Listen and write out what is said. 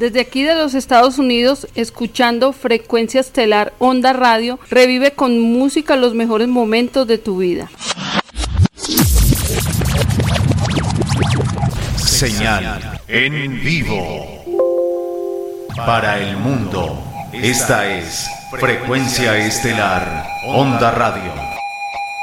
Desde aquí de los Estados Unidos, escuchando Frecuencia Estelar Onda Radio, revive con música los mejores momentos de tu vida. Señal en vivo para el mundo. Esta es Frecuencia Estelar Onda Radio.